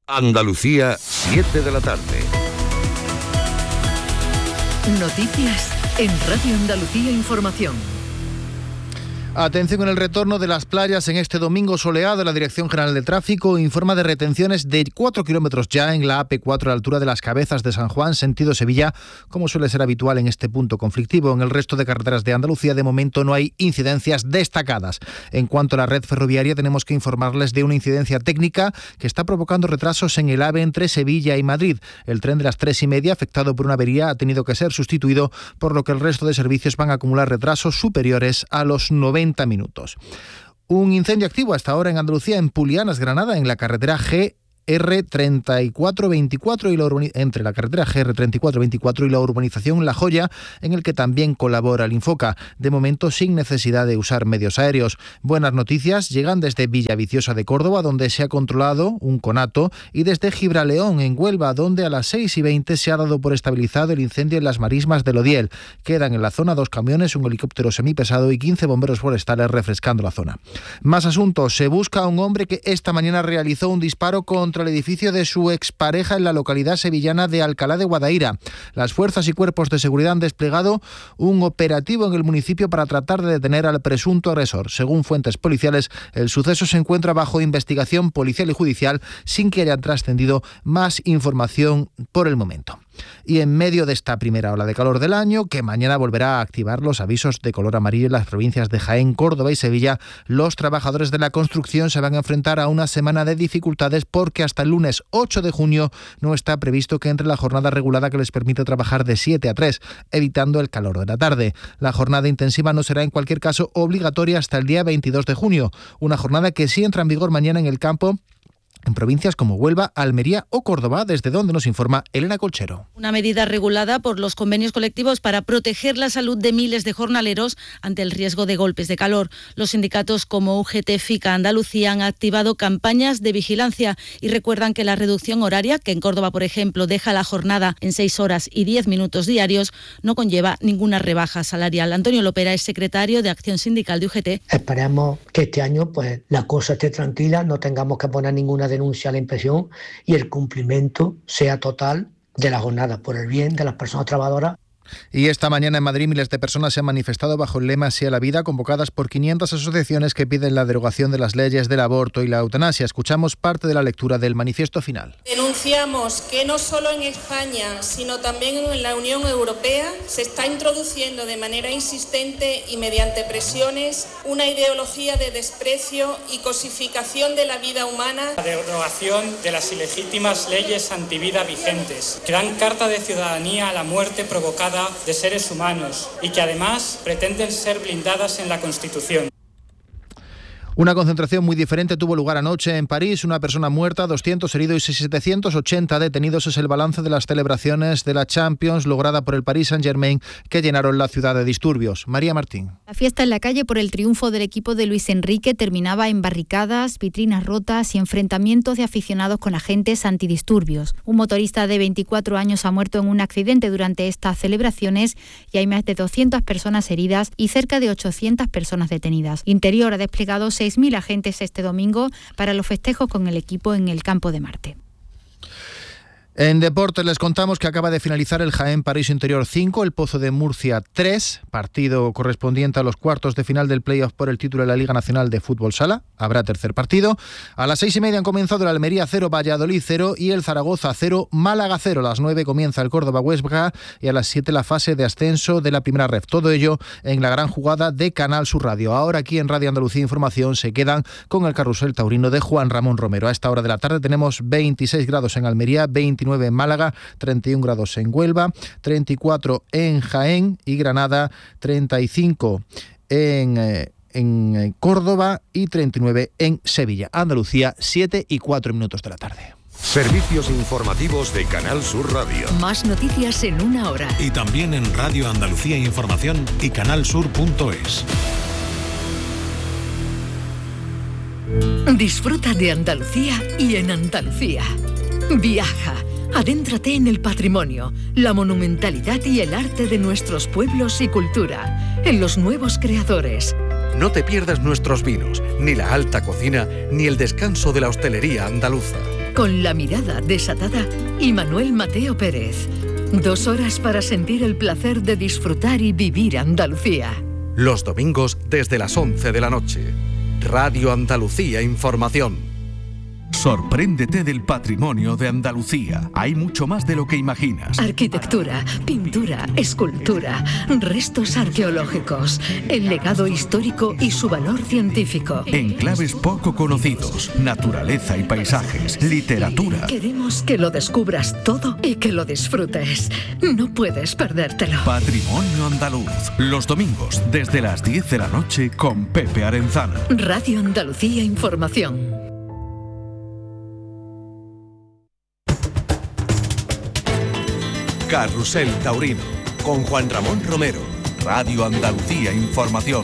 Andalucía, 7 de la tarde. Noticias en Radio Andalucía Información. Atención con el retorno de las playas en este domingo soleado. La Dirección General de Tráfico informa de retenciones de 4 kilómetros ya en la AP4 a la altura de las Cabezas de San Juan, sentido Sevilla, como suele ser habitual en este punto conflictivo. En el resto de carreteras de Andalucía, de momento, no hay incidencias destacadas. En cuanto a la red ferroviaria, tenemos que informarles de una incidencia técnica que está provocando retrasos en el AVE entre Sevilla y Madrid. El tren de las 3:30, afectado por una avería, ha tenido que ser sustituido, por lo que el resto de servicios van a acumular retrasos superiores a los 90 minutos. Un incendio activo hasta ahora en Andalucía, en Pulianas, Granada, en la carretera GR3424 entre la carretera GR3424 y la urbanización La Joya, en el que también colabora el Infoca, de momento sin necesidad de usar medios aéreos. Buenas noticias llegan desde Villaviciosa de Córdoba, donde se ha controlado un conato, y desde Gibraleón, en Huelva, donde a las 6:20 se ha dado por estabilizado el incendio en las marismas del Odiel. Quedan en la zona 2 camiones, un helicóptero semipesado y 15 bomberos forestales refrescando la zona. Más asuntos. Se busca a un hombre que esta mañana realizó un disparo contra el edificio de su expareja en la localidad sevillana de Alcalá de Guadaira. Las fuerzas y cuerpos de seguridad han desplegado un operativo en el municipio para tratar de detener al presunto agresor. Según fuentes policiales, el suceso se encuentra bajo investigación policial y judicial sin que haya trascendido más información por el momento. Y en medio de esta primera ola de calor del año, que mañana volverá a activar los avisos de color amarillo en las provincias de Jaén, Córdoba y Sevilla, los trabajadores de la construcción se van a enfrentar a una semana de dificultades porque hasta el lunes 8 de junio no está previsto que entre la jornada regulada que les permite trabajar de 7 a 3, evitando el calor de la tarde. La jornada intensiva no será en cualquier caso obligatoria hasta el día 22 de junio, una jornada que sí entra en vigor mañana en el campo en provincias como Huelva, Almería o Córdoba, desde donde nos informa Elena Colchero. Una medida regulada por los convenios colectivos para proteger la salud de miles de jornaleros ante el riesgo de golpes de calor. Los sindicatos como UGT, FICA, Andalucía han activado campañas de vigilancia y recuerdan que la reducción horaria, que en Córdoba, por ejemplo, deja la jornada en 6 horas y 10 minutos diarios, no conlleva ninguna rebaja salarial. Antonio Lopera es secretario de Acción Sindical de UGT. Esperemos que este año la cosa esté tranquila, no tengamos que poner ninguna denuncia a la inspección y el cumplimiento sea total de la jornada por el bien de las personas trabajadoras. Y esta mañana en Madrid miles de personas se han manifestado bajo el lema Sí a la vida, convocadas por 500 asociaciones que piden la derogación de las leyes del aborto y la eutanasia. Escuchamos parte de la lectura del manifiesto final. Denunciamos que no solo en España, sino también en la Unión Europea se está introduciendo de manera insistente y mediante presiones una ideología de desprecio y cosificación de la vida humana. La derogación de las ilegítimas leyes antivida vigentes, que dan carta de ciudadanía a la muerte provocada de seres humanos y que además pretenden ser blindadas en la Constitución. Una concentración muy diferente tuvo lugar anoche en París. Una persona muerta, 200 heridos y 780 detenidos es el balance de las celebraciones de la Champions lograda por el Paris Saint-Germain, que llenaron la ciudad de disturbios. María Martín. La fiesta en la calle por el triunfo del equipo de Luis Enrique terminaba en barricadas, vitrinas rotas y enfrentamientos de aficionados con agentes antidisturbios. Un motorista de 24 años ha muerto en un accidente durante estas celebraciones y hay más de 200 personas heridas y cerca de 800 personas detenidas. Interior ha desplegado 6.000 agentes este domingo para los festejos con el equipo en el Campo de Marte. En deportes les contamos que acaba de finalizar el Jaén Paraíso Interior 5, el Pozo de Murcia 3, partido correspondiente a los cuartos de final del playoff por el título de la Liga Nacional de Fútbol Sala. Habrá tercer partido. A las 6:30 han comenzado el Almería 0, Valladolid 0 y el Zaragoza 0, Málaga 0. A las 9 comienza el Córdoba Huesca y a las 7 la fase de ascenso de la primera ref. Todo ello en la gran jugada de Canal Sur Radio. Ahora aquí en Radio Andalucía Información se quedan con el carrusel taurino de Juan Ramón Romero. A esta hora de la tarde tenemos 26 grados en Almería, 29 en Málaga, 31 grados en Huelva, 34 en Jaén y Granada, 35 en Córdoba y 39 en Sevilla. Andalucía, 7:04 de la tarde. Servicios informativos de Canal Sur Radio. Más noticias en una hora. Y también en Radio Andalucía Información y canalsur.es. Disfruta de Andalucía y en Andalucía. Viaja, adéntrate en el patrimonio, la monumentalidad y el arte de nuestros pueblos y cultura, en los nuevos creadores. No te pierdas nuestros vinos, ni la alta cocina, ni el descanso de la hostelería andaluza. con La Mirada Desatada y Manuel Mateo Pérez. 2 horas para sentir el placer de disfrutar y vivir Andalucía. Los domingos desde las 11 de la noche. Radio Andalucía Información. Sorpréndete del patrimonio de Andalucía. Hay mucho más de lo que imaginas. Arquitectura, pintura, escultura, restos arqueológicos, el legado histórico y su valor científico. Enclaves poco conocidos, naturaleza y paisajes, literatura. Queremos que lo descubras todo y que lo disfrutes. No puedes perdértelo. Patrimonio andaluz. Los domingos desde las 10 de la noche con Pepe Arenzana. Radio Andalucía Información. Carrusel Taurino, con Juan Ramón Romero. Radio Andalucía Información.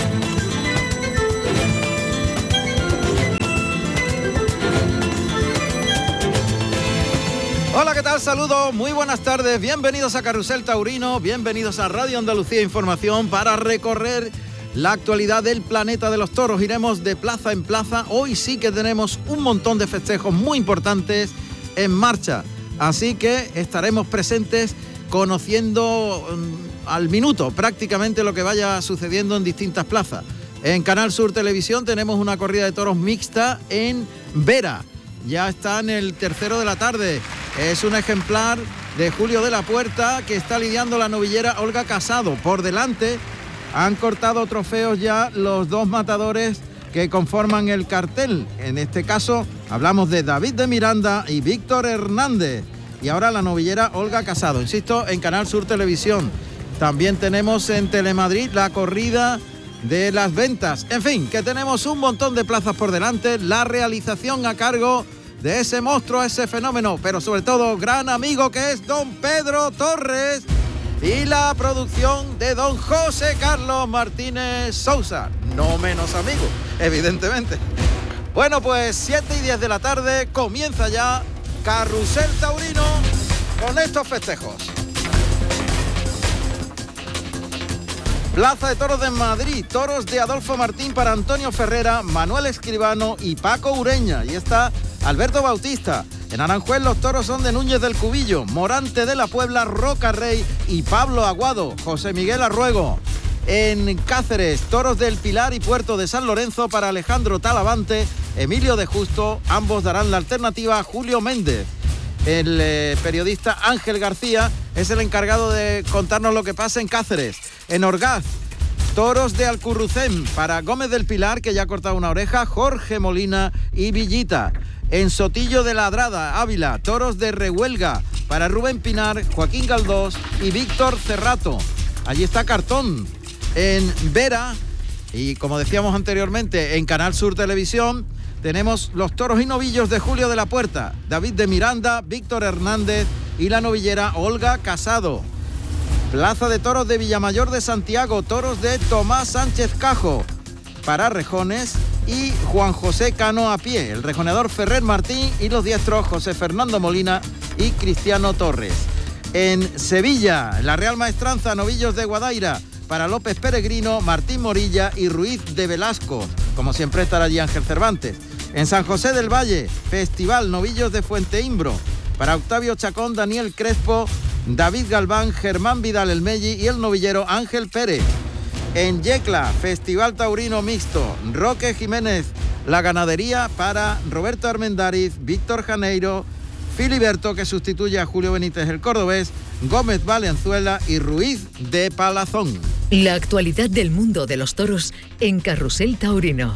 Hola, ¿qué tal? Saludos, muy buenas tardes. Bienvenidos a Carrusel Taurino, bienvenidos a Radio Andalucía Información para recorrer la actualidad del planeta de los toros. Iremos de plaza en plaza. Hoy sí que tenemos un montón de festejos muy importantes en marcha. Así que estaremos presentes conociendo al minuto prácticamente lo que vaya sucediendo en distintas plazas. En Canal Sur Televisión tenemos una corrida de toros mixta en Vera. Ya está en el 3:00 de la tarde. Es un ejemplar de Julio de la Puerta que está lidiando la novillera Olga Casado. Por delante han cortado trofeos ya los 2 matadores que conforman el cartel. En este caso hablamos de David de Miranda y Víctor Hernández. Y ahora la novillera Olga Casado, insisto, en Canal Sur Televisión. También tenemos en Telemadrid la corrida de las ventas. En fin, que tenemos un montón de plazas por delante. La realización a cargo de ese monstruo, ese fenómeno, pero sobre todo gran amigo que es don Pedro Torres. Y la producción de don José Carlos Martínez Sousa, no menos amigo, evidentemente. Bueno, pues 7:10 de la tarde comienza ya Carrusel Taurino con estos festejos. Plaza de Toros de Madrid, toros de Adolfo Martín para Antonio Ferrera, Manuel Escribano y Paco Ureña. Y está Alberto Bautista. En Aranjuez los toros son de Núñez del Cubillo, Morante de la Puebla, Roca Rey y Pablo Aguado, José Miguel Arruego. En Cáceres, toros del Pilar y Puerto de San Lorenzo para Alejandro Talavante, Emilio de Justo, ambos darán la alternativa a Julio Méndez. El periodista Ángel García es el encargado de contarnos lo que pasa en Cáceres. En Orgaz, toros de Alcurrucén para Gómez del Pilar, que ya ha cortado una oreja, Jorge Molina y Villita. En Sotillo de Ladrada, Ávila, toros de Rehuelga para Rubén Pinar, Joaquín Galdós y Víctor Cerrato. Allí está Cartón. En Vera, y como decíamos anteriormente, en Canal Sur Televisión, tenemos los toros y novillos de Julio de la Puerta, David de Miranda, Víctor Hernández y la novillera Olga Casado. Plaza de Toros de Villamayor de Santiago, toros de Tomás Sánchez Cajo para rejones y Juan José Cano a pie, el rejoneador Ferrer Martín y los diestros José Fernando Molina y Cristiano Torres. En Sevilla, la Real Maestranza, novillos de Guadaira para López Peregrino, Martín Morilla y Ruiz de Velasco. Como siempre estará allí Ángel Cervantes. En San José del Valle, Festival Novillos de Fuenteimbro para Octavio Chacón, Daniel Crespo, David Galván, Germán Vidal El Melli y el novillero Ángel Pérez. En Yecla, Festival Taurino Mixto, Roque Jiménez, la ganadería para Roberto Armendáriz, Víctor Janeiro, Filiberto, que sustituye a Julio Benítez el cordobés, Gómez Valenzuela y Ruiz de Palazón. La actualidad del mundo de los toros en Carrusel Taurino.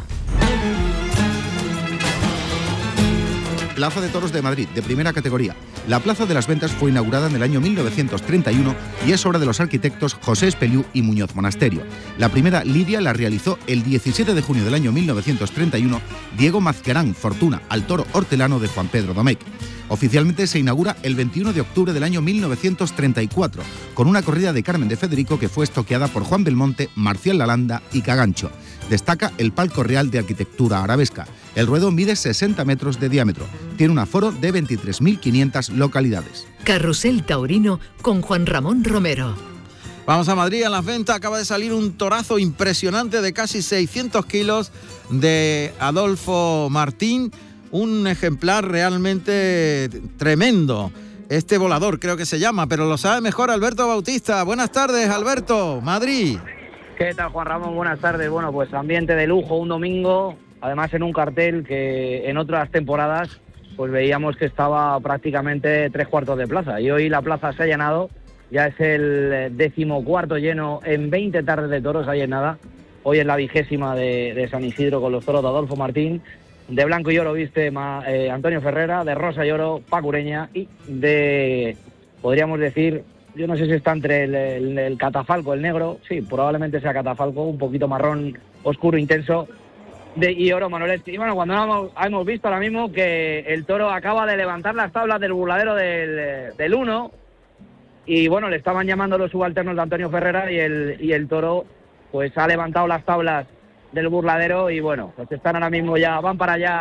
Plaza de Toros de Madrid, de primera categoría. La Plaza de las Ventas fue inaugurada en el año 1931 y es obra de los arquitectos José Espeliú y Muñoz Monasterio. La primera lidia la realizó el 17 de junio del año 1931 Diego Mazquerán Fortuna, al toro hortelano de Juan Pedro Domecq. Oficialmente se inaugura el 21 de octubre del año 1934, con una corrida de Carmen de Federico que fue estoqueada por Juan Belmonte, Marcial Lalanda y Cagancho. Destaca el palco real de arquitectura arabesca. El ruedo mide 60 metros de diámetro. Tiene un aforo de 23.500 localidades. Carrusel Taurino con Juan Ramón Romero. Vamos a Madrid, en las ventas acaba de salir un torazo impresionante de casi 600 kilos de Adolfo Martín. un ejemplar realmente tremendo. Este volador creo que se llama, pero lo sabe mejor Alberto Bautista. Buenas tardes, Alberto, Madrid. ¿Qué tal, Juan Ramón? Buenas tardes. Bueno, pues ambiente de lujo, un domingo, además en un cartel que en otras temporadas pues veíamos que estaba prácticamente 3/4 de plaza, y hoy la plaza se ha llenado, ya es el 14º lleno en 20 tardes de toros, ahí en nada. Hoy es la 20ª de San Isidro con los toros de Adolfo Martín. De blanco y oro viste Antonio Ferrera, de rosa y oro Paco Ureña, y de, podríamos decir, yo no sé si está entre el catafalco, el negro, sí, probablemente sea catafalco, un poquito marrón, oscuro, intenso, y oro Manuel. Y bueno, cuando hemos visto ahora mismo que el toro acaba de levantar las tablas del burladero del 1, y bueno, le estaban llamando los subalternos de Antonio Ferrera, y el toro pues ha levantado las tablas del burladero, y bueno, pues están ahora mismo ya, van para allá